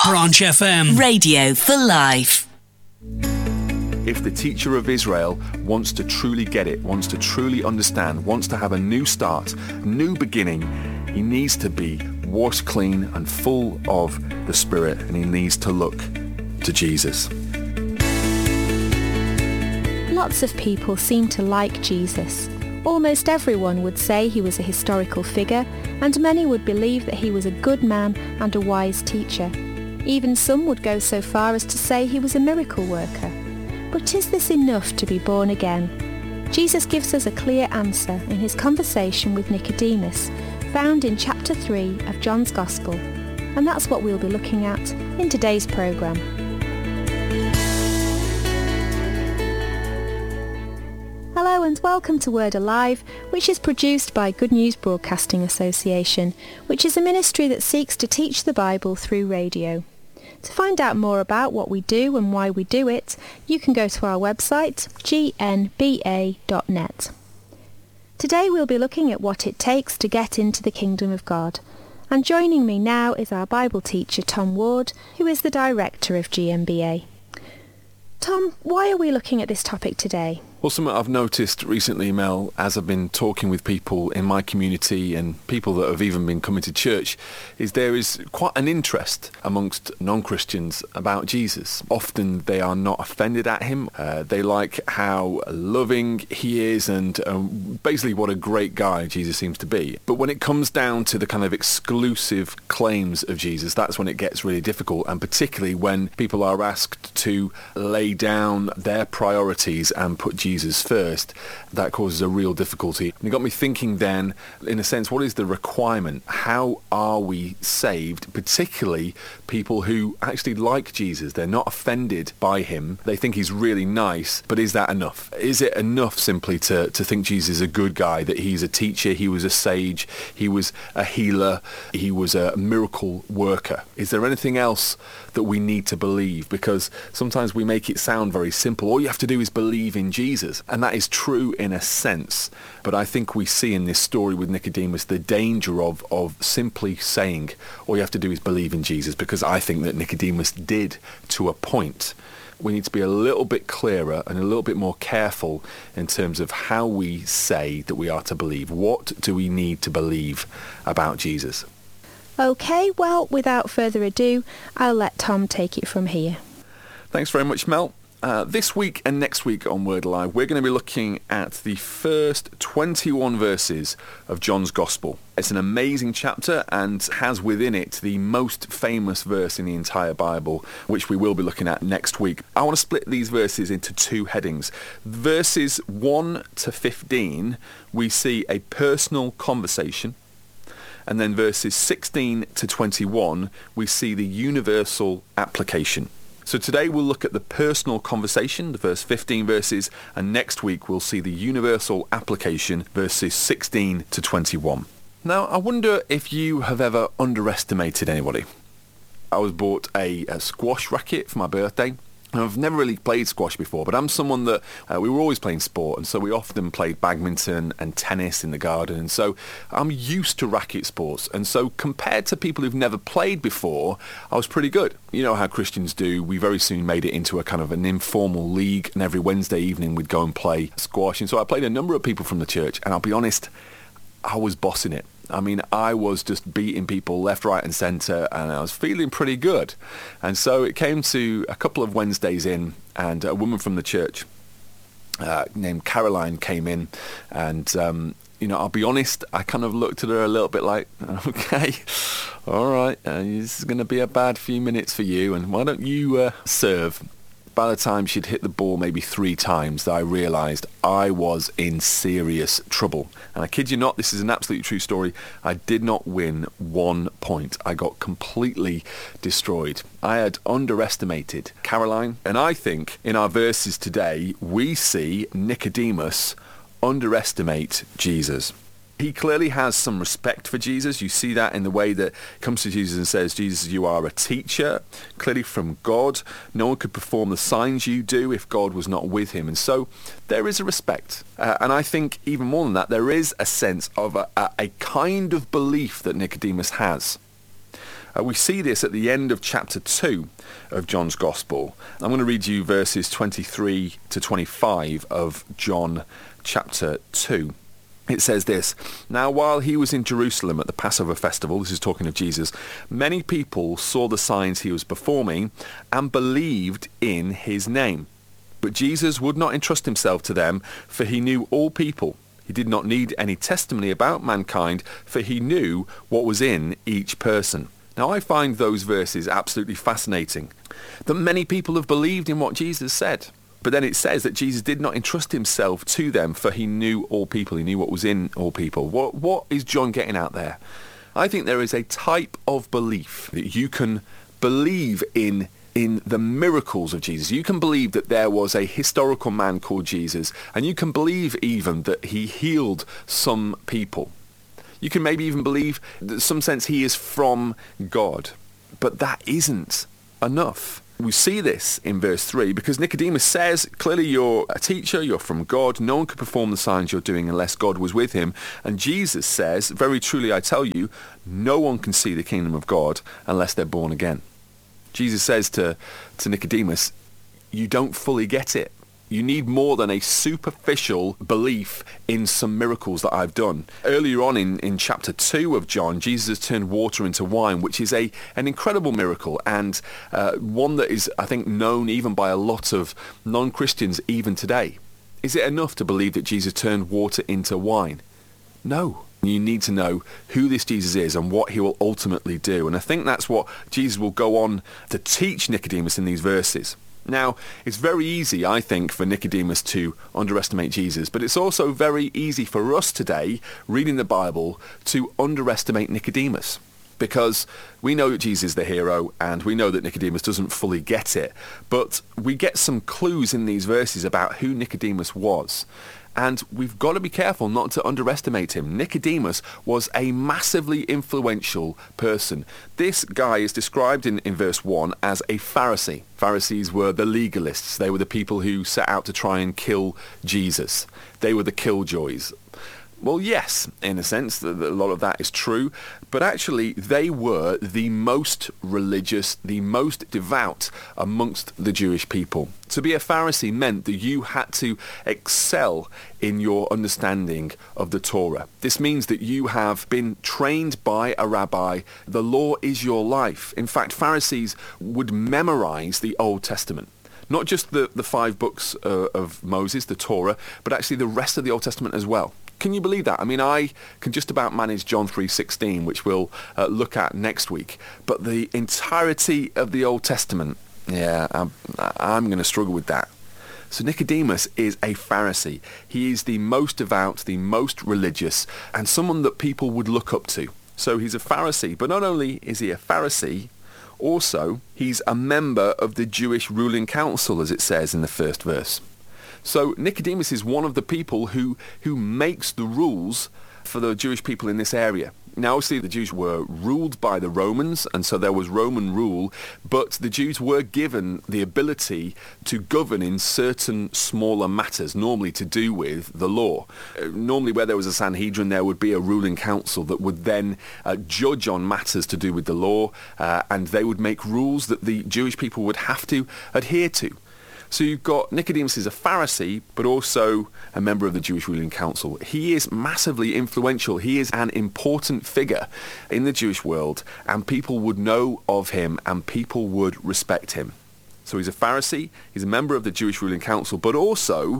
Branch FM. Radio for life. If the teacher of Israel wants to truly get it, wants to truly understand, wants to have a new start, new beginning, he needs to be washed clean and full of the Spirit, and he needs to look to Jesus. Lots of people seem to like Jesus. Almost everyone would say he was a historical figure, and many would believe that he was a good man and a wise teacher. Even some would go so far as to say he was a miracle worker. But is this enough to be born again? Jesus gives us a clear answer in his conversation with Nicodemus, found in chapter 3 of John's Gospel. And that's what we'll be looking at in today's programme. Hello and welcome to Word Alive, which is produced by Good News Broadcasting Association, which is a ministry that seeks to teach the Bible through radio. To find out more about what we do and why we do it, you can go to our website, gnba.net. Today we'll be looking at what it takes to get into the Kingdom of God. And joining me now is our Bible teacher, Tom Ward, who is the director of GNBA. Tom, why are we looking at this topic today? Well, something I've noticed recently, Mel, as I've been talking with people in my community and people that have even been coming to church, is there is quite an interest amongst non-Christians about Jesus. Often they are not offended at him. They like how loving he is and basically what a great guy Jesus seems to be. But when it comes down to the kind of exclusive claims of Jesus, that's when it gets really difficult, and particularly when people are asked to lay down their priorities and put Jesus first, that causes a real difficulty. And it got me thinking then, in a sense, what is the requirement? How are we saved? Particularly people who actually like Jesus. They're not offended by him. They think he's really nice, but is that enough? Is it enough simply to think Jesus is a good guy, that he's a teacher, he was a sage, he was a healer, he was a miracle worker? Is there anything else that we need to believe? Because sometimes we make it sound very simple. All you have to do is believe in Jesus. And that is true in a sense. But I think we see in this story with Nicodemus the danger of simply saying, all you have to do is believe in Jesus, because I think that Nicodemus did to a point. We need to be a little bit clearer and a little bit more careful in terms of how we say that we are to believe. What do we need to believe about Jesus? Okay, well, without further ado, I'll let Tom take it from here. Thanks very much, Mel. This week and next week on Word Alive, we're going to be looking at the first 21 verses of John's Gospel. It's an amazing chapter and has within it the most famous verse in the entire Bible, which we will be looking at next week. I want to split these verses into two headings. Verses 1 to 15, we see a personal conversation. And then verses 16 to 21, we see the universal application. So today we'll look at the personal conversation, the first 15 verses, and next week we'll see the universal application, verses 16 to 21. Now, I wonder if you have ever underestimated anybody. I was bought a squash racket for my birthday. I've never really played squash before, but I'm someone that we were always playing sport, and so we often played badminton and tennis in the garden, and so I'm used to racket sports. And so compared to people who've never played before, I was pretty good. You know how Christians do. We very soon made it into a kind of an informal league, and every Wednesday evening we'd go and play squash. And so I played a number of people from the church, and I'll be honest, I was bossing it. I mean, I was just beating people left, right and centre, and I was feeling pretty good. And so it came to a couple of Wednesdays in, and a woman from the church named Caroline came in, and I'll be honest, I kind of looked at her a little bit like, okay, all right, this is going to be a bad few minutes for you, and why don't you serve? By the time she'd hit the ball maybe 3 times, I realised I was in serious trouble. And I kid you not, this is an absolutely true story. I did not win 1 point. I got completely destroyed. I had underestimated Caroline. And I think in our verses today, we see Nicodemus underestimate Jesus. He clearly has some respect for Jesus. You see that in the way that he comes to Jesus and says, Jesus, you are a teacher, clearly from God. No one could perform the signs you do if God was not with him. And so there is a respect. And I think even more than that, there is a sense of a kind of belief that Nicodemus has. We see this at the end of chapter 2 of John's Gospel. I'm going to read you verses 23 to 25 of John chapter 2. It says this: "Now while he was in Jerusalem at the Passover festival," this is talking of Jesus, "many people saw the signs he was performing and believed in his name. But Jesus would not entrust himself to them, for he knew all people. He did not need any testimony about mankind, for he knew what was in each person." Now I find those verses absolutely fascinating, that many people have believed in what Jesus said. But then it says that Jesus did not entrust himself to them, for he knew all people. He knew what was in all people. What is John getting out there? I think there is a type of belief that you can believe in the miracles of Jesus. You can believe that there was a historical man called Jesus, and you can believe even that he healed some people. You can maybe even believe that in some sense he is from God. But that isn't enough. We see this in verse 3 because Nicodemus says, clearly you're a teacher, you're from God, no one could perform the signs you're doing unless God was with him. And Jesus says, very truly I tell you, no one can see the kingdom of God unless they're born again. Jesus says to Nicodemus, you don't fully get it. You need more than a superficial belief in some miracles that I've done. Earlier on in chapter 2 of John, Jesus has turned water into wine, which is an incredible miracle, and one that is, I think, known even by a lot of non-Christians even today. Is it enough to believe that Jesus turned water into wine? No. You need to know who this Jesus is and what he will ultimately do. And I think that's what Jesus will go on to teach Nicodemus in these verses. Now, it's very easy, I think, for Nicodemus to underestimate Jesus, but it's also very easy for us today, reading the Bible, to underestimate Nicodemus. Because we know that Jesus is the hero, and we know that Nicodemus doesn't fully get it, but we get some clues in these verses about who Nicodemus was. And we've got to be careful not to underestimate him. Nicodemus was a massively influential person. This guy is described in verse 1 as a Pharisee. Pharisees were the legalists. They were the people who set out to try and kill Jesus. They were the killjoys. Well, yes, in a sense, a lot of that is true, but actually they were the most religious, the most devout amongst the Jewish people. To be a Pharisee meant that you had to excel in your understanding of the Torah. This means that you have been trained by a rabbi. The law is your life. In fact, Pharisees would memorize the Old Testament. Not just the 5 books of Moses, the Torah, but actually the rest of the Old Testament as well. Can you believe that? I mean, I can just about manage John 3:16, which we'll look at next week. But the entirety of the Old Testament, yeah, I'm going to struggle with that. So Nicodemus is a Pharisee. He is the most devout, the most religious, and someone that people would look up to. So he's a Pharisee. But not only is he a Pharisee, also he's a member of the Jewish ruling council, as it says in the first verse. So Nicodemus is one of the people who makes the rules for the Jewish people in this area. Now, obviously, the Jews were ruled by the Romans, and so there was Roman rule, but the Jews were given the ability to govern in certain smaller matters, normally to do with the law. Normally, where there was a Sanhedrin, there would be a ruling council that would then judge on matters to do with the law, and they would make rules that the Jewish people would have to adhere to. So you've got Nicodemus is a Pharisee, but also a member of the Jewish ruling council. He is massively influential. He is an important figure in the Jewish world, and people would know of him, and people would respect him. So he's a Pharisee, he's a member of the Jewish ruling council, but also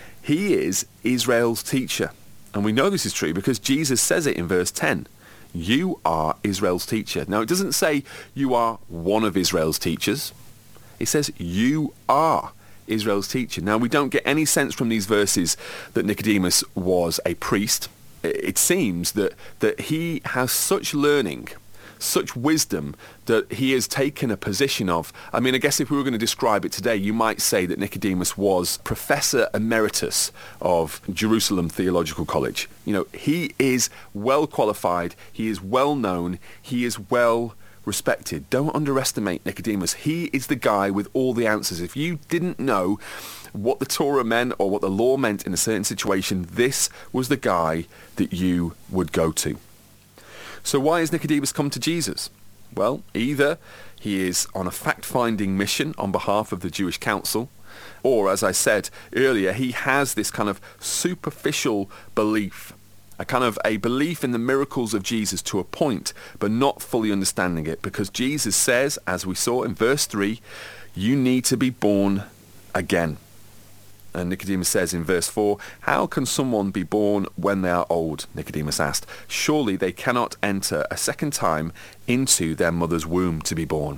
he is Israel's teacher. And we know this is true because Jesus says it in verse 10. You are Israel's teacher. Now, it doesn't say you are one of Israel's teachers. It says you are Israel's teacher. Now, we don't get any sense from these verses that Nicodemus was a priest. It seems that he has such learning, such wisdom, that he has taken a position of, I mean, I guess if we were going to describe it today, you might say that Nicodemus was Professor Emeritus of Jerusalem Theological College. You know, he is well qualified, he is well known, he is well respected. Don't underestimate Nicodemus. He is the guy with all the answers. If you didn't know what the Torah meant or what the law meant in a certain situation, this was the guy that you would go to. So why has Nicodemus come to Jesus? Well, either he is on a fact-finding mission on behalf of the Jewish council, or, as I said earlier, he has this kind of superficial belief, a belief in the miracles of Jesus to a point, but not fully understanding it, because Jesus says, as we saw in verse 3, you need to be born again. And Nicodemus says in verse 4, how can someone be born when they are old? Nicodemus asked. Surely they cannot enter a second time into their mother's womb to be born.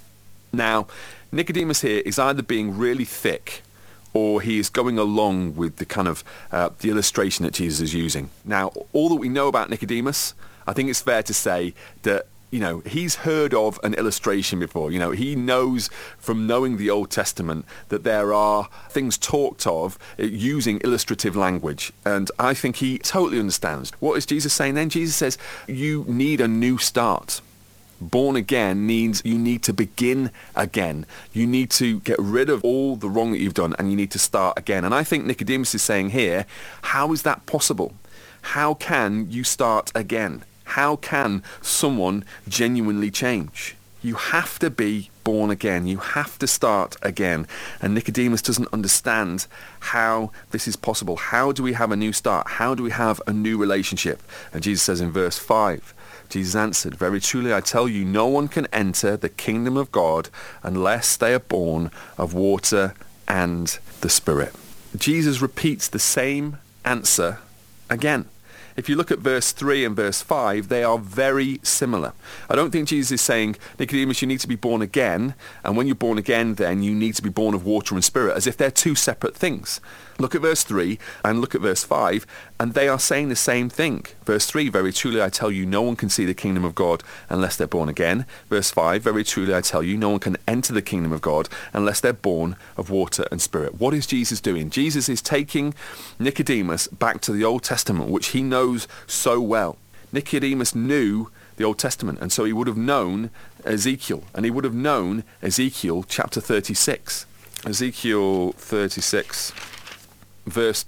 Now, Nicodemus here is either being really thick, or he is going along with the kind of the illustration that Jesus is using. Now, all that we know about Nicodemus, I think it's fair to say that he's heard of an illustration before. He knows from knowing the Old Testament that there are things talked of using illustrative language. And I think he totally understands. What is Jesus saying then? Jesus says, you need a new start. Born again means you need to begin again. You need to get rid of all the wrong that you've done, and you need to start again. And I think Nicodemus is saying here, how is that possible? How can you start again? How can someone genuinely change? You have to be born again. You have to start again. And Nicodemus doesn't understand how this is possible. How do we have a new start? How do we have a new relationship? And Jesus says in verse 5, Jesus answered, very truly I tell you, no one can enter the kingdom of God unless they are born of water and the Spirit. Jesus repeats the same answer again. If you look at verse 3 and verse 5, they are very similar. I don't think Jesus is saying, Nicodemus, you need to be born again, and when you're born again, then you need to be born of water and spirit, as if they're two separate things. Look at verse 3 and look at verse 5, and they are saying the same thing. Verse 3, very truly I tell you, no one can see the kingdom of God unless they're born again. Verse 5, very truly I tell you, no one can enter the kingdom of God unless they're born of water and spirit. What is Jesus doing? Jesus is taking Nicodemus back to the Old Testament, which he knows so well. Nicodemus knew the Old Testament, and so he would have known Ezekiel, and he would have known Ezekiel chapter 36. Ezekiel 36, verse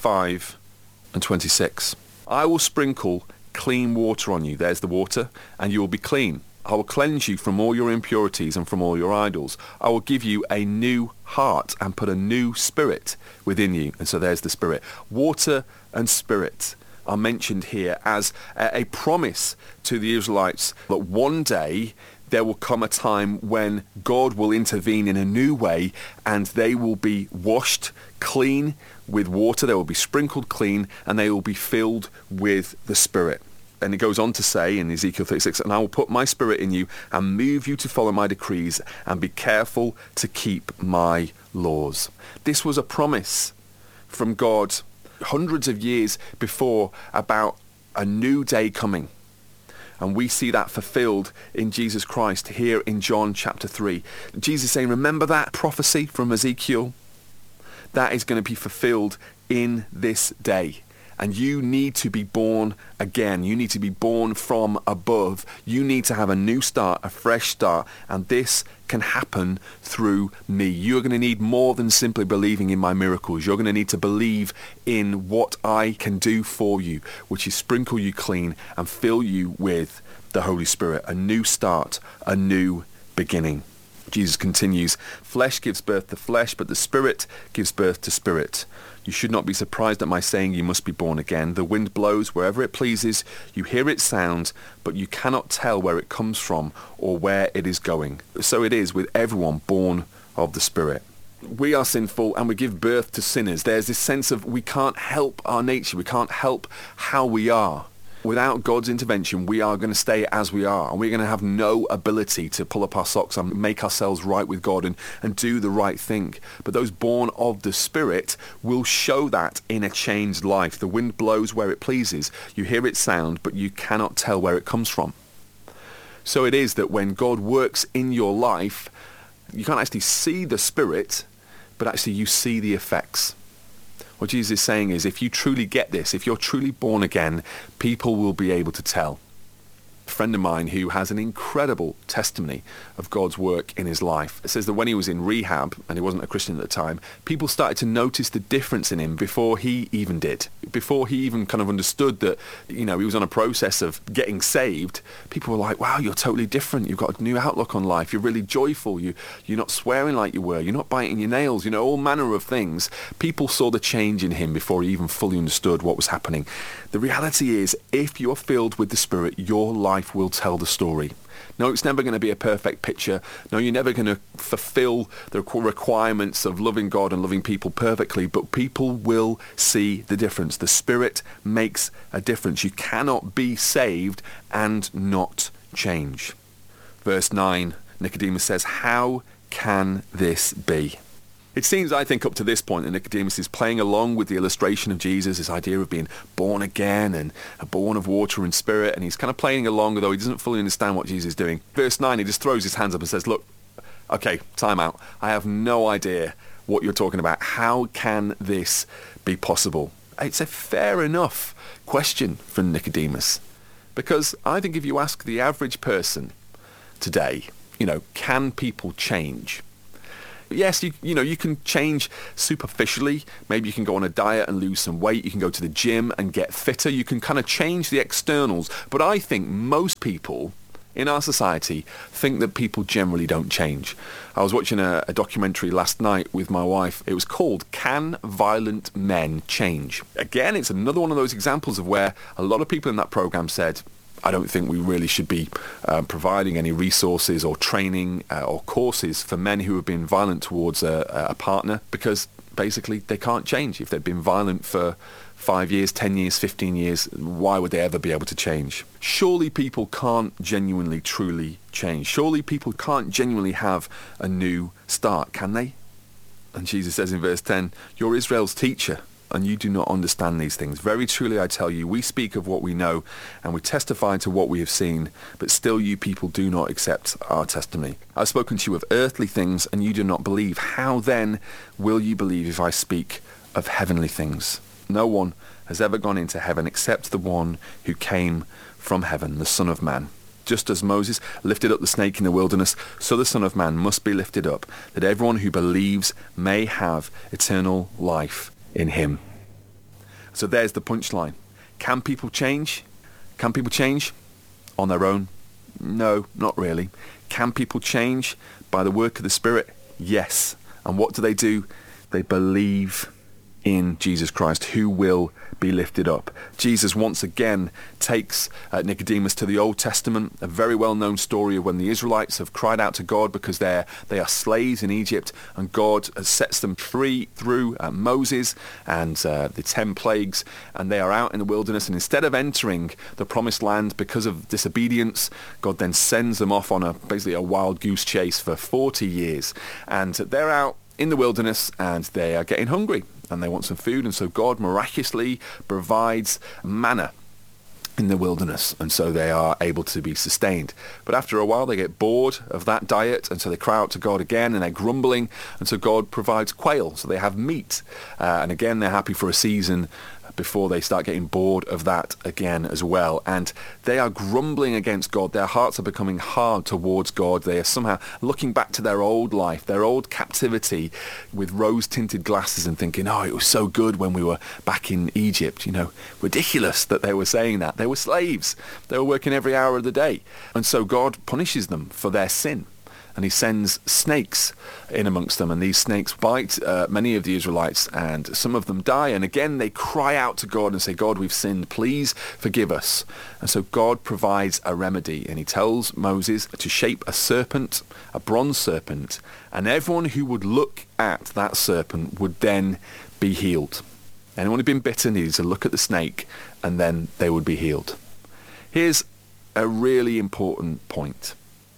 25 and 26. I will sprinkle clean water on you. There's the water, and you will be clean. I will cleanse you from all your impurities and from all your idols. I will give you a new heart and put a new spirit within you. And so there's the spirit. Water and spirit are mentioned here as a promise to the Israelites that one day there will come a time when God will intervene in a new way, and they will be washed clean with water, they will be sprinkled clean, and they will be filled with the Spirit. And it goes on to say in Ezekiel 36, and I will put my Spirit in you and move you to follow my decrees and be careful to keep my laws. This was a promise from God hundreds of years before about a new day coming. And we see that fulfilled in Jesus Christ here in John chapter 3. Jesus is saying, remember that prophecy from Ezekiel? That is going to be fulfilled in this day. And you need to be born again. You need to be born from above. You need to have a new start, a fresh start. And this can happen through me. You're going to need more than simply believing in my miracles. You're going to need to believe in what I can do for you, which is sprinkle you clean and fill you with the Holy Spirit. A new start, a new beginning. Jesus continues, flesh gives birth to flesh, but the Spirit gives birth to spirit. You should not be surprised at my saying you must be born again. The wind blows wherever it pleases. You hear its sound, but you cannot tell where it comes from or where it is going. So it is with everyone born of the Spirit. We are sinful and we give birth to sinners. There's this sense of we can't help our nature. We can't help how we are. Without God's intervention, we are going to stay as we are, and we're going to have no ability to pull up our socks and make ourselves right with God and do the right thing. But those born of the Spirit will show that in a changed life. The wind blows where it pleases. You hear its sound, but you cannot tell where it comes from. So it is that when God works in your life, you can't actually see the Spirit, but actually you see the effects. What Jesus is saying is, if you truly get this, if you're truly born again, people will be able to tell. friend of mine who has an incredible testimony of God's work in his life. It says that when he was in rehab, and he wasn't a Christian at the time, people started to notice the difference in him before he even did. Before he even kind of understood that, he was on a process of getting saved, people were like, wow, you're totally different. You've got a new outlook on life. You're really joyful. You're not swearing like you were. You're not biting your nails. All manner of things. People saw the change in him before he even fully understood what was happening. The reality is, if you are filled with the Spirit, your life will tell the story. No, it's never going to be a perfect picture. No, you're never going to fulfill the requirements of loving God and loving people perfectly, but people will see the difference. The Spirit makes a difference. You cannot be saved and not change. Verse 9, Nicodemus says, how can this be? It seems, I think, up to this point that Nicodemus is playing along with the illustration of Jesus, this idea of being born again and born of water and spirit, and he's kind of playing along, although he doesn't fully understand what Jesus is doing. Verse 9, he just throws his hands up and says, look, okay, time out. I have no idea what you're talking about. How can this be possible? It's a fair enough question from Nicodemus, because I think if you ask the average person today, can people change? Yes, you can change superficially. Maybe you can go on a diet and lose some weight. You can go to the gym and get fitter. You can kind of change the externals. But I think most people in our society think that people generally don't change. I was watching a documentary last night with my wife. It was called Can Violent Men Change? Again, it's another one of those examples of where a lot of people in that program said, I don't think we really should be providing any resources or training or courses for men who have been violent towards a partner, because basically they can't change. If they've been violent for 5 years, 10 years, 15 years, why would they ever be able to change? Surely people can't genuinely, truly change. Surely people can't genuinely have a new start, can they? And Jesus says in verse 10, you're Israel's teacher, and you do not understand these things. Very truly I tell you, we speak of what we know, and we testify to what we have seen, but still you people do not accept our testimony. I've spoken to you of earthly things, and you do not believe. How then will you believe if I speak of heavenly things? No one has ever gone into heaven except the one who came from heaven, the Son of Man. Just as Moses lifted up the snake in the wilderness, so the Son of Man must be lifted up, that everyone who believes may have eternal life in him. So there's the punchline. Can people change? Can people change on their own? No, not really. Can people change by the work of the Spirit? Yes. And what do? They believe in Jesus Christ, who will be lifted up. Jesus once again takes Nicodemus to the Old Testament, a very well-known story of when the Israelites have cried out to God because they are slaves in Egypt, and God sets them free through Moses and the 10 plagues, and they are out in the wilderness, and instead of entering the promised land because of disobedience, God then sends them off on basically a wild goose chase for 40 years, and they're out in the wilderness and they are getting hungry and they want some food, and so God miraculously provides manna in the wilderness, and so they are able to be sustained. But after a while they get bored of that diet, and so they cry out to God again, and they're grumbling, and so God provides quail, so they have meat, and again they're happy for a season before they start getting bored of that again as well. And they are grumbling against God. Their hearts are becoming hard towards God. They are somehow looking back to their old life, their old captivity, with rose-tinted glasses and thinking, oh, it was so good when we were back in Egypt. Ridiculous that they were saying that. They were slaves. They were working every hour of the day. And so God punishes them for their sin. And he sends snakes in amongst them, and these snakes bite many of the Israelites, and some of them die. And again they cry out to God and say, God, we've sinned, please forgive us. And so God provides a remedy, and he tells Moses to shape a serpent, a bronze serpent, and everyone who would look at that serpent would then be healed. Anyone who'd been bitten needed to look at the snake, and then they would be healed. Here's a really important point.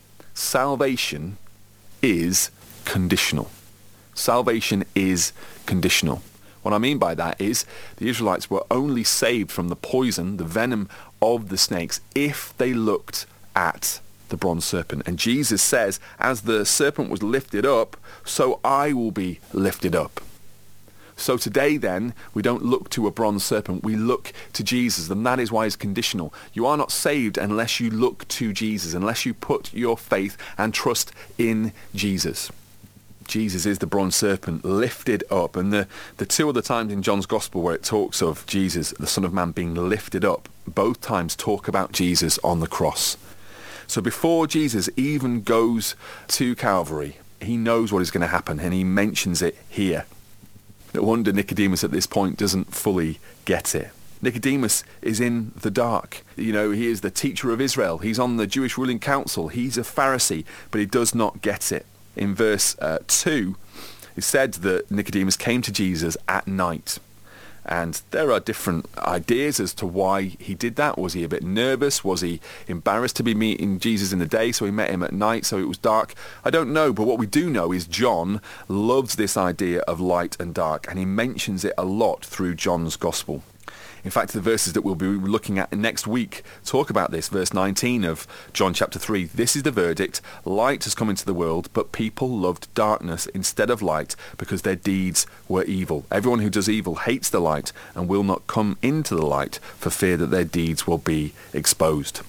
Salvation is conditional. Salvation is conditional. What I mean by that is the Israelites were only saved from the poison, the venom of the snakes, if they looked at the bronze serpent. And Jesus says, as the serpent was lifted up, so I will be lifted up. So today then, we don't look to a bronze serpent, we look to Jesus, and that is why it's conditional. You are not saved unless you look to Jesus, unless you put your faith and trust in Jesus. Jesus is the bronze serpent lifted up. And the two other times in John's Gospel where it talks of Jesus, the Son of Man, being lifted up, both times talk about Jesus on the cross. So before Jesus even goes to Calvary, he knows what is going to happen, and he mentions it here. No wonder Nicodemus at this point doesn't fully get it. Nicodemus is in the dark. You know, he is the teacher of Israel. He's on the Jewish ruling council. He's a Pharisee, but he does not get it. In verse 2, it said that Nicodemus came to Jesus at night. And there are different ideas as to why he did that. Was he a bit nervous? Was he embarrassed to be meeting Jesus in the day, so he met him at night, so it was dark? I don't know, but what we do know is John loves this idea of light and dark, and he mentions it a lot through John's Gospel. In fact, the verses that we'll be looking at next week talk about this. Verse 19 of John chapter 3. This is the verdict. Light has come into the world, but people loved darkness instead of light because their deeds were evil. Everyone who does evil hates the light and will not come into the light for fear that their deeds will be exposed.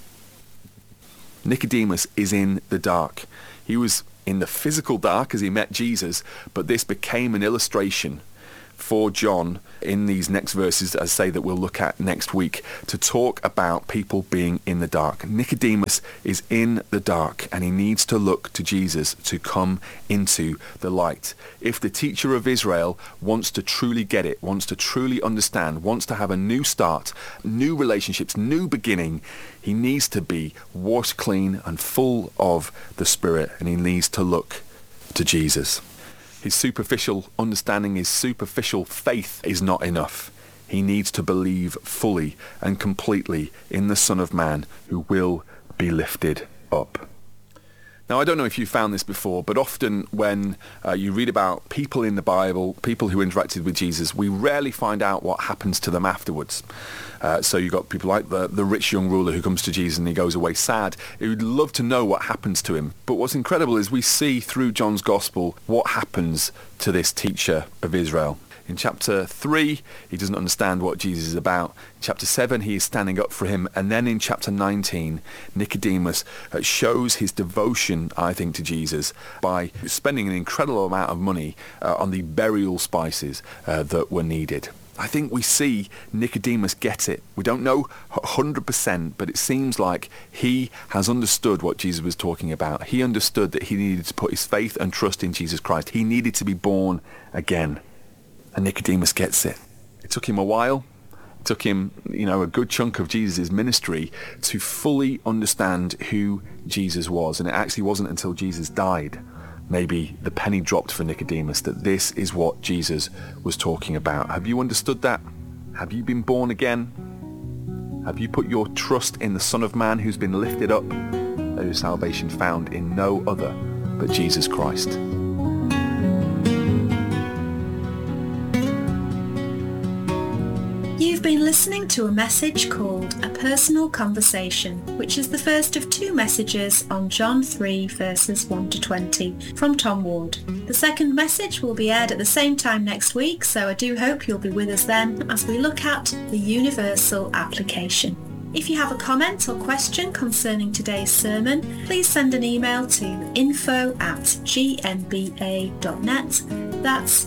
Nicodemus is in the dark. He was in the physical dark as he met Jesus, but this became an illustration for John in these next verses, as I say, that we'll look at next week, to talk about people being in the dark. Nicodemus is in the dark and he needs to look to Jesus to come into the light. If the teacher of Israel wants to truly get it, wants to truly understand, wants to have a new start, new relationships, new beginning, he needs to be washed clean and full of the Spirit, and he needs to look to Jesus. His superficial understanding, his superficial faith is not enough. He needs to believe fully and completely in the Son of Man who will be lifted up. Now, I don't know if you found this before, but often when you read about people in the Bible, people who interacted with Jesus, we rarely find out what happens to them afterwards. So you've got people like the rich young ruler who comes to Jesus and he goes away sad. You'd love to know what happens to him. But what's incredible is we see through John's Gospel what happens to this teacher of Israel. In chapter 3, he doesn't understand what Jesus is about. In chapter 7, he is standing up for him. And then in chapter 19, Nicodemus shows his devotion, I think, to Jesus by spending an incredible amount of money on the burial spices that were needed. I think we see Nicodemus get it. We don't know 100%, but it seems like he has understood what Jesus was talking about. He understood that he needed to put his faith and trust in Jesus Christ. He needed to be born again. And Nicodemus gets it. It took him a while. It took him, a good chunk of Jesus' ministry to fully understand who Jesus was. And it actually wasn't until Jesus died, maybe the penny dropped for Nicodemus, that this is what Jesus was talking about. Have you understood that? Have you been born again? Have you put your trust in the Son of Man who's been lifted up? There is salvation found in no other but Jesus Christ. You've been listening to a message called A Personal Conversation, which is the first of 2 messages on John 3 verses 1 to 20 from Tom Ward. The second message will be aired at the same time next week, so I do hope you'll be with us then as we look at the universal application. If you have a comment or question concerning today's sermon, please send an email to info@gnba.net. That's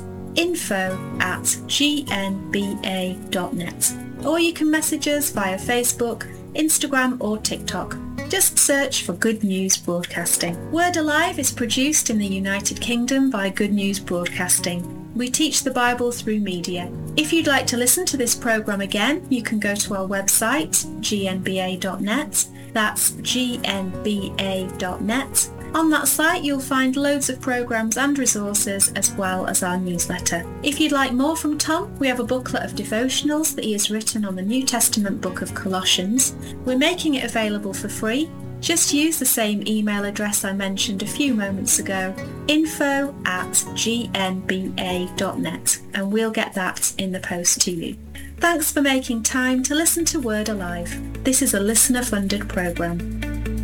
info@gnba.net. Or you can message us via Facebook, Instagram or TikTok. Just search for Good News Broadcasting. Word Alive is produced in the United Kingdom by Good News Broadcasting. We teach the Bible through media. If you'd like to listen to this program again, you can go to our website, gnba.net. That's gnba.net. On that site you'll find loads of programs and resources as well as our newsletter. If you'd like more from Tom, we have a booklet of devotionals that he has written on the New Testament book of Colossians. We're making it available for free. Just use the same email address I mentioned a few moments ago, info@gnba.net, and we'll get that in the post to you. Thanks for making time to listen to Word Alive. This is a listener-funded program.